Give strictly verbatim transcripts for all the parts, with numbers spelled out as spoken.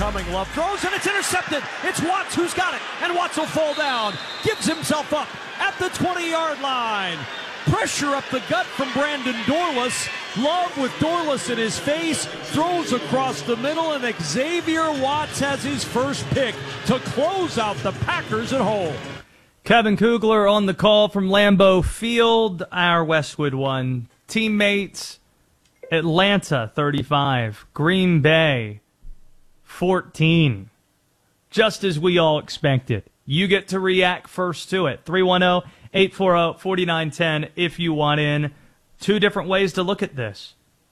coming. Love throws, and it's intercepted. It's Watts who's got it, and Watts will fall down. Gives himself up at the twenty-yard line. Pressure up the gut from Brandon Dorlus. Love with Dorlus in his face, throws across the middle, and Xavier Watts has his first pick to close out the Packers at home. Kevin Kugler on the call from Lambeau Field, our Westwood One teammates. Atlanta thirty-five, Green Bay fourteen. Just as we all expected. You get to react first to it. three one zero, eight four zero, four nine one zero if you want in. Two different ways to look at this.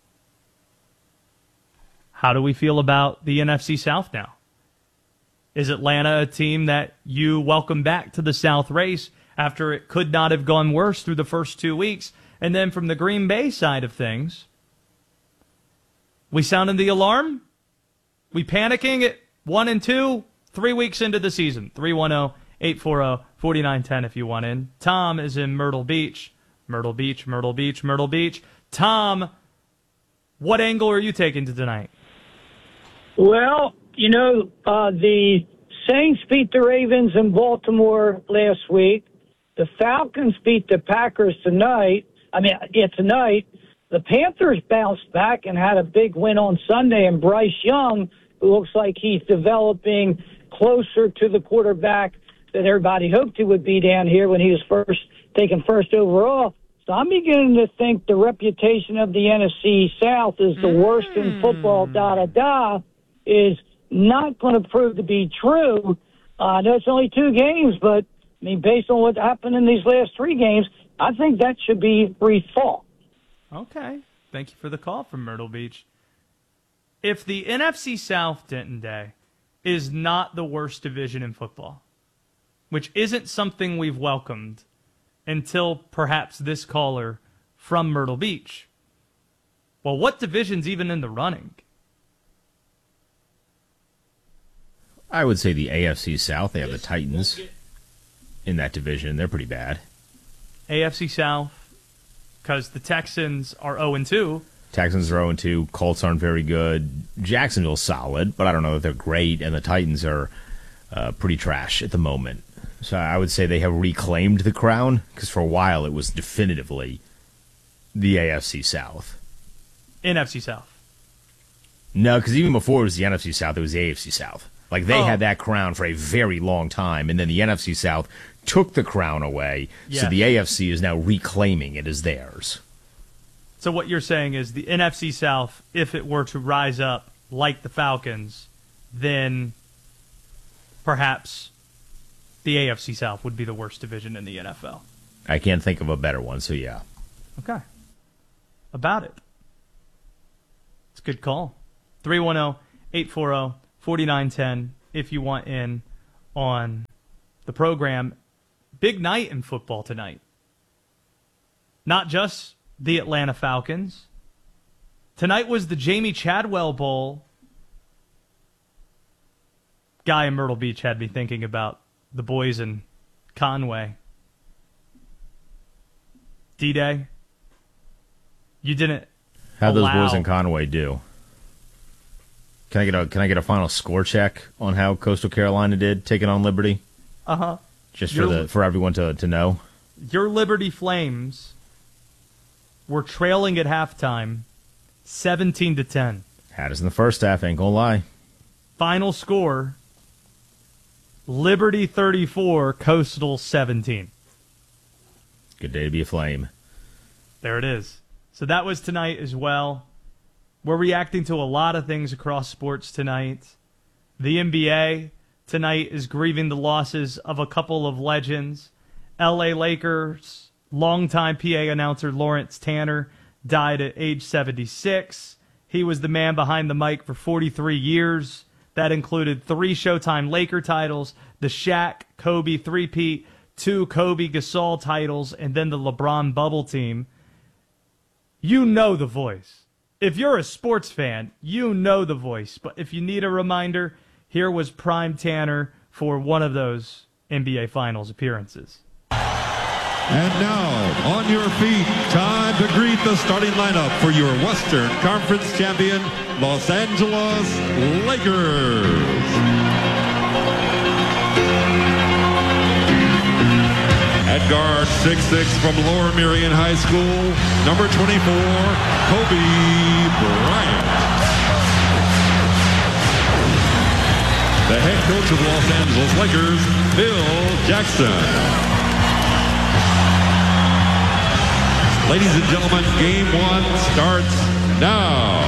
How do we feel about the N F C South now? Is Atlanta a team that you welcome back to the South race after it could not have gone worse through the first two weeks? And then from the Green Bay side of things, we sounding the alarm? We panicking at one and two, three weeks into the season. three one zero, eight four zero, four nine one zero if you want in. Tom is in Myrtle Beach. Myrtle Beach, Myrtle Beach, Myrtle Beach. Tom, what angle are you taking to tonight? Well, you know, uh, the Saints beat the Ravens in Baltimore last week. The Falcons beat the Packers tonight. I mean, yeah, tonight. The Panthers bounced back and had a big win on Sunday, and Bryce Young, who looks like he's developing closer to the quarterback that everybody hoped he would be down here when he was first taken first overall. So I'm beginning to think the reputation of the N F C South is the worst in football, da-da-da, is not going to prove to be true. Uh, I know it's only two games, but, I mean, based on what happened in these last three games, I think that should be rethought. Okay. Thank you for the call from Myrtle Beach. If the N F C South, Denton Day, is not the worst division in football, which isn't something we've welcomed until perhaps this caller from Myrtle Beach, well, what division's even in the running? I would say the A F C South. They have the Titans in that division. They're pretty bad. A F C South, because the Texans are oh and two. Texans are oh and two. Colts aren't very good. Jacksonville's solid, but I don't know that they're great. And the Titans are uh, pretty trash at the moment. So I would say they have reclaimed the crown, because for a while it was definitively the A F C South. N F C South. No, because even before it was the N F C South, it was the A F C South. Like, they oh. had that crown for a very long time, and then the N F C South took the crown away, yes. So the A F C is now reclaiming it as theirs. So what you're saying is the N F C South, if it were to rise up like the Falcons, then perhaps the A F C South would be the worst division in the N F L. I can't think of a better one, so yeah. Okay. About it. It's a good call. three one zero, eight four zero, four nine one zero if you want in on the program. Big night in football tonight. Not just the Atlanta Falcons. Tonight was the Jamie Chadwell Bowl. Guy in Myrtle Beach had me thinking about the boys in Conway. D-Day. You didn't How'd those allow... boys in Conway do? Can I get a Can I get a final score check on how Coastal Carolina did taking on Liberty? Uh-huh. Just your, for the for everyone to, to know. Your Liberty Flames were trailing at halftime, seventeen to ten. Had us in the first half, ain't gonna lie. Final score: Liberty thirty-four, Coastal seventeen. Good day to be a Flame. There it is. So that was tonight as well. We're reacting to a lot of things across sports tonight. The N B A tonight is grieving the losses of a couple of legends. L A Lakers longtime P A announcer Lawrence Tanner died at age seventy-six. He was the man behind the mic for forty-three years. That included three Showtime Laker titles, the Shaq, Kobe three-peat, two Kobe Gasol titles, and then the LeBron bubble team. You know the voice. If you're a sports fan, you know the voice. But if you need a reminder, here was Prime Tanner for one of those N B A Finals appearances. And now, on your feet, time to greet the starting lineup for your Western Conference champion, Los Angeles Lakers. At guard, six six from Lower Merion High School, number twenty-four, Kobe Bryant. The head coach of the Los Angeles Lakers, Phil Jackson. Ladies and gentlemen, game one starts now.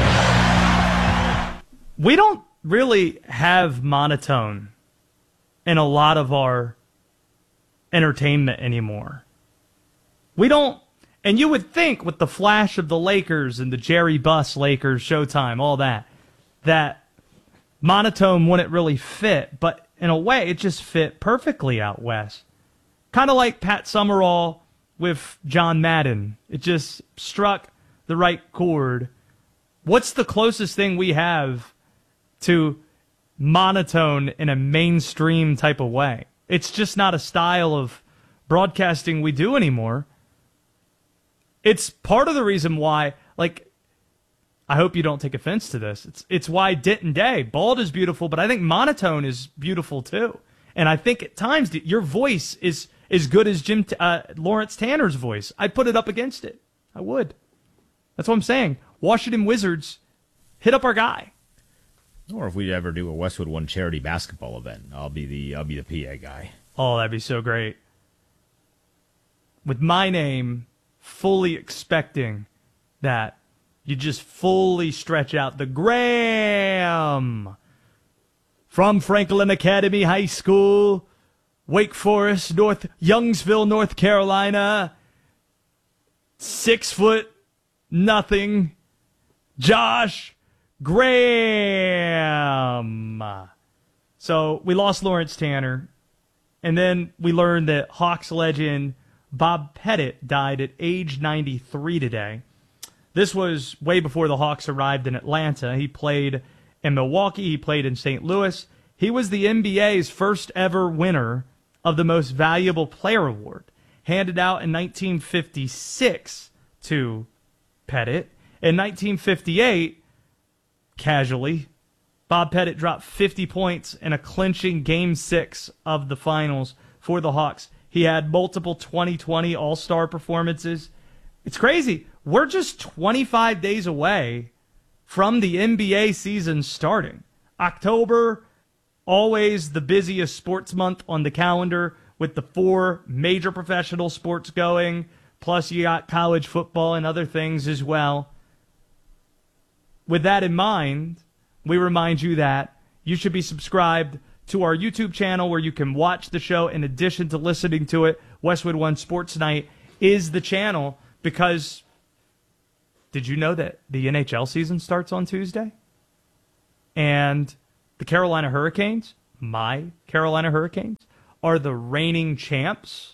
We don't really have monotone in a lot of our entertainment anymore. We don't, and you would think with the flash of the Lakers and the Jerry Buss Lakers, Showtime, all that, that monotone wouldn't really fit, but in a way it just fit perfectly out west. Kind of like Pat Summerall with John Madden. It just struck the right chord. What's the closest thing we have to monotone in a mainstream type of way? It's just not a style of broadcasting we do anymore. It's part of the reason why, like, I hope you don't take offense to this. It's it's why Denton Day, bald is beautiful, but I think monotone is beautiful too. And I think at times your voice is as good as Jim uh, Lawrence Tanner's voice. I'd put it up against it. I would. That's what I'm saying. Washington Wizards, hit up our guy. Or if we ever do a Westwood One charity basketball event, I'll be the I'll be the P A guy. Oh, that'd be so great. With my name, fully expecting that you just fully stretch out the Graham from Franklin Academy High School, Wake Forest, North Youngsville, North Carolina. Six foot nothing. Josh Graham. So we lost Lawrence Tanner, and then we learned that Hawks legend Bob Pettit died at age ninety-three today. This was way before the Hawks arrived in Atlanta. He played in Milwaukee. He played in Saint Louis. He was the N B A's first ever winner of the Most Valuable Player Award, handed out in nineteen fifty-six to Pettit. In nineteen fifty-eight, casually, Bob Pettit dropped fifty points in a clinching Game six of the finals for the Hawks. He had multiple twenty twenty All-Star performances. It's crazy. We're just twenty-five days away from the N B A season starting. October, always the busiest sports month on the calendar with the four major professional sports going, plus you got college football and other things as well. With that in mind, we remind you that you should be subscribed to our YouTube channel where you can watch the show in addition to listening to it. Westwood One Sports Night is the channel because did you know that the N H L season starts on Tuesday? And the Carolina Hurricanes, my Carolina Hurricanes, are the reigning champs.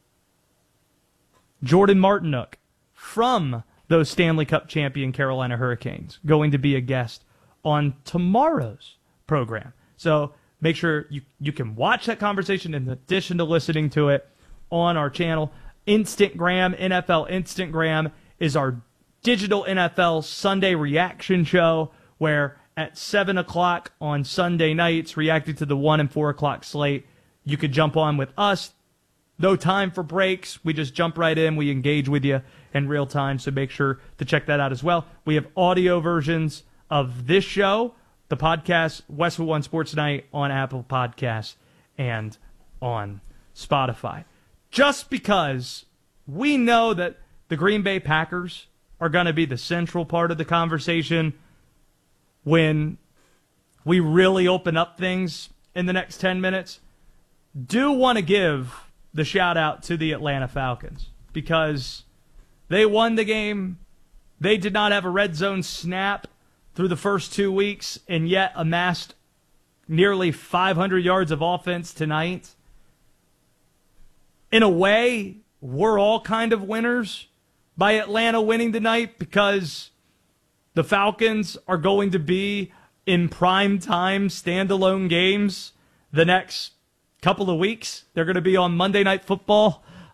Jordan Martinook from those Stanley Cup champion Carolina Hurricanes going to be a guest on tomorrow's program. So make sure you, you can watch that conversation in addition to listening to it on our channel. Instantgram, N F L Instantgram is our digital N F L Sunday reaction show where at seven o'clock on Sunday nights, reacting to the one and four o'clock slate, you could jump on with us. No time for breaks. We just jump right in. We engage with you in real time, so make sure to check that out as well. We have audio versions of this show, the podcast, Westwood One Sports Night, on Apple Podcasts and on Spotify. Just because we know that the Green Bay Packers are going to be the central part of the conversation when we really open up things in the next ten minutes, do want to give the shout out to the Atlanta Falcons because they won the game. They did not have a red zone snap through the first two weeks and yet amassed nearly five hundred yards of offense tonight. In a way, we're all kind of winners by Atlanta winning tonight because the Falcons are going to be in prime time standalone games the next couple of weeks. They're going to be on Monday Night Football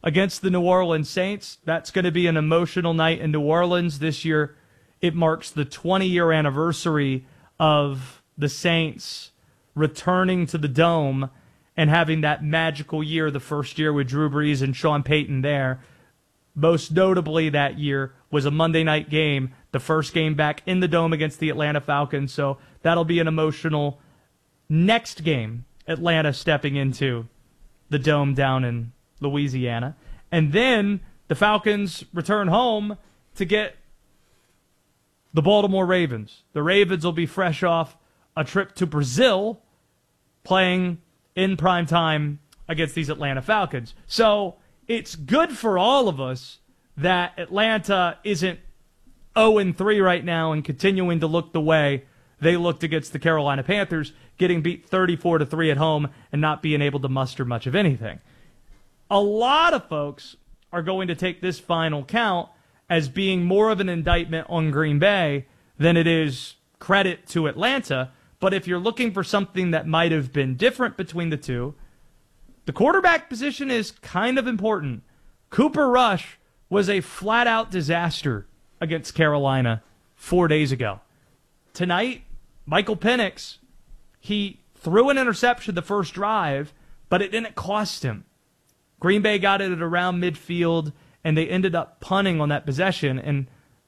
against the New Orleans Saints. That's going to be an emotional night in New Orleans. This year, it marks the twenty-year anniversary of the Saints returning to the Dome and having that magical year, the first year with Drew Brees and Sean Payton there. Most notably that year was a Monday night game, the first game back in the Dome against the Atlanta Falcons. So that'll be an emotional next game, Atlanta stepping into the Dome down in Louisiana. And then the Falcons return home to get the Baltimore Ravens. The Ravens will be fresh off a trip to Brazil, playing in prime time against these Atlanta Falcons. So it's good for all of us that Atlanta isn't oh and three right now and continuing to look the way they looked against the Carolina Panthers, getting beat thirty-four to three at home and not being able to muster much of anything. A lot of folks are going to take this final count as being more of an indictment on Green Bay than it is credit to Atlanta. But if you're looking for something that might have been different between the two, the quarterback position is kind of important. Cooper Rush was a flat-out disaster against Carolina four days ago. Tonight, Michael Penix, he threw an interception the first drive, but it didn't cost him. Green Bay got it at around midfield, and they ended up punting on that possession. And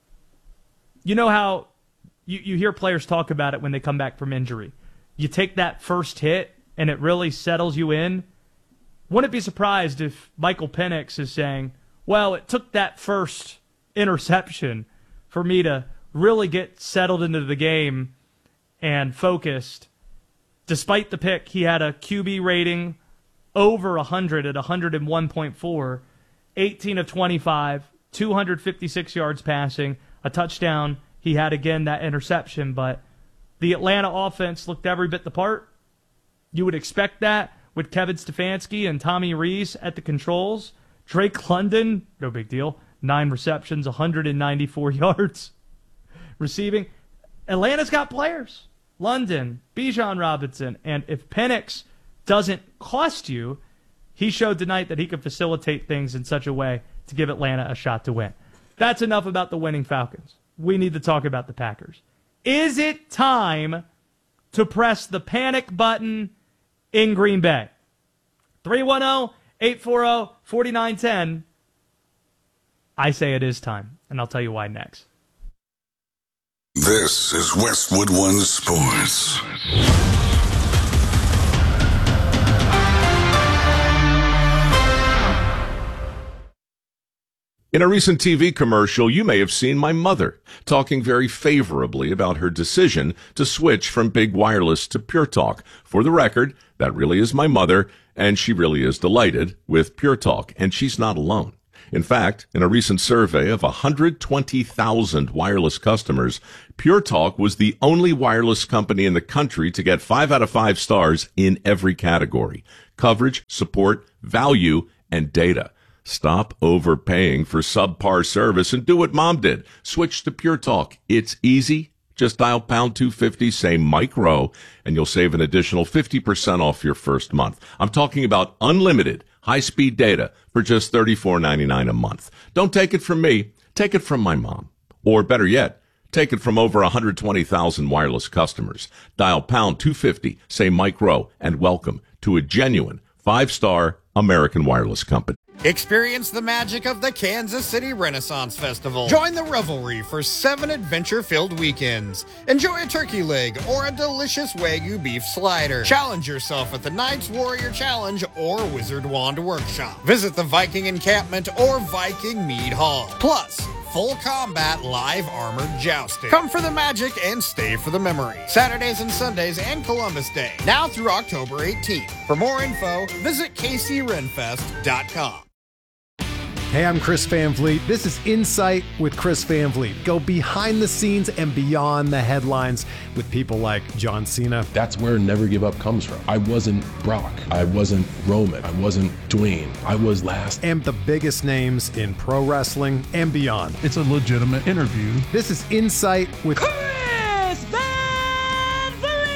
you know how you, you hear players talk about it when they come back from injury. You take that first hit, and it really settles you in. Wouldn't be surprised if Michael Penix is saying, well, it took that first interception for me to really get settled into the game and focused. Despite the pick, he had a Q B rating over one hundred at one oh one point four, eighteen of twenty-five, two hundred fifty-six yards passing, a touchdown. He had, again, that interception, but the Atlanta offense looked every bit the part. You would expect that with Kevin Stefanski and Tommy Rees at the controls. Drake London, no big deal, nine receptions, one hundred ninety-four yards receiving. Atlanta's got players. London, Bijan Robinson, and if Penix doesn't cost you, he showed tonight that he could facilitate things in such a way to give Atlanta a shot to win. That's enough about the winning Falcons. We need to talk about the Packers. Is it time to press the panic button in Green Bay? three one zero, eight four zero, four nine one zero. I say it is time, and I'll tell you why next. This is Westwood One Sports. In a recent T V commercial, you may have seen my mother talking very favorably about her decision to switch from big wireless to Pure Talk. For the record, that really is my mother, and she really is delighted with Pure Talk, and she's not alone. In fact, in a recent survey of one hundred twenty thousand wireless customers, Pure Talk was the only wireless company in the country to get five out of five stars in every category: coverage, support, value, and data. Stop overpaying for subpar service and do what Mom did. Switch to Pure Talk. It's easy. Just dial pound two fifty, say Mike Rowe, and you'll save an additional fifty percent off your first month. I'm talking about unlimited high-speed data for just thirty-four ninety-nine a month. Don't take it from me. Take it from my mom. Or better yet, take it from over one hundred twenty thousand wireless customers. Dial pound two fifty, say Mike Rowe, and welcome to a genuine five-star American wireless company. Experience the magic of the Kansas City Renaissance Festival. Join the revelry for seven adventure-filled weekends. Enjoy a turkey leg or a delicious Wagyu beef slider. Challenge yourself at the Knights Warrior Challenge or Wizard Wand Workshop. Visit the Viking Encampment or Viking Mead Hall. Plus, full combat live armored jousting. Come for the magic and stay for the memory. Saturdays and Sundays and Columbus Day. Now through October eighteenth. For more info, visit k c renfest dot com. Hey, I'm Chris Van Vliet. This is Insight with Chris Van Vliet. Go behind the scenes and beyond the headlines with people like John Cena. That's where Never Give Up comes from. I wasn't Brock. I wasn't Roman. I wasn't Dwayne. I was last. And the biggest names in pro wrestling and beyond. It's a legitimate interview. This is Insight with Chris Van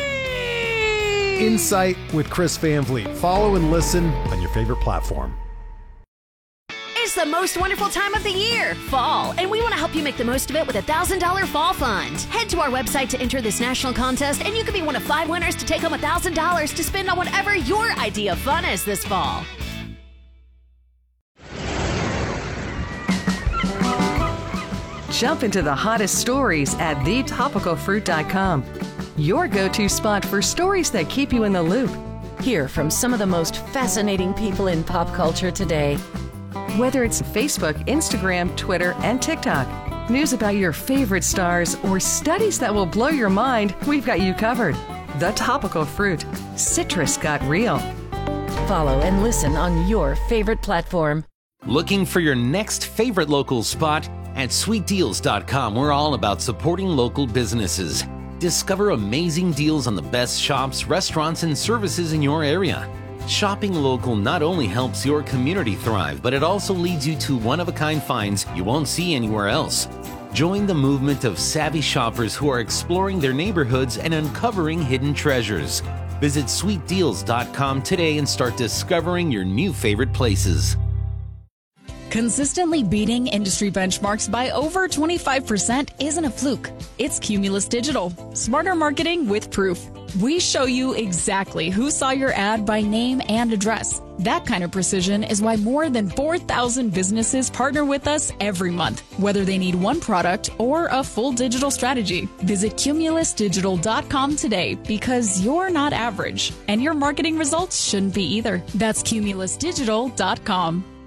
Vliet. Insight with Chris Van Vliet. Follow and listen on your favorite platform. is the most wonderful time of the year, fall, and we want to help you make the most of it with a one thousand dollars Fall Fund. Head to our website to enter this national contest, and you could be one of five winners to take home one thousand dollars to spend on whatever your idea of fun is this fall. Jump into the hottest stories at the topical fruit dot com. Your go-to spot for stories that keep you in the loop. Hear from some of the most fascinating people in pop culture today. Whether it's Facebook, Instagram, Twitter, and TikTok, news about your favorite stars, or studies that will blow your mind, we've got you covered. The Topical Fruit. Citrus got real. Follow and listen on your favorite platform. Looking for your next favorite local spot? At sweet deals dot com, we're all about supporting local businesses. Discover amazing deals on the best shops, restaurants, and services in your area. Shopping local not only helps your community thrive, but it also leads you to one-of-a-kind finds you won't see anywhere else. Join the movement of savvy shoppers who are exploring their neighborhoods and uncovering hidden treasures. Visit sweet deals dot com today and start discovering your new favorite places. Consistently beating industry benchmarks by over twenty-five percent isn't a fluke. It's Cumulus Digital. Smarter marketing with proof. We show you exactly who saw your ad by name and address. That kind of precision is why more than four thousand businesses partner with us every month, whether they need one product or a full digital strategy. Visit Cumulus Digital dot com today because you're not average, and your marketing results shouldn't be either. That's Cumulus Digital dot com.